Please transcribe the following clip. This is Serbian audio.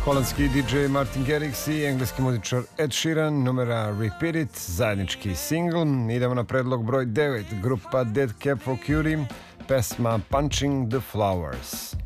Holandski DJ Martin Garrix i engleski muzičar Ed Sheeran, numera Repeat It, zajednički singl. Idemo na predlog broj 9, grupa Dead Cab for Cutie, pesma Punching the Flowers.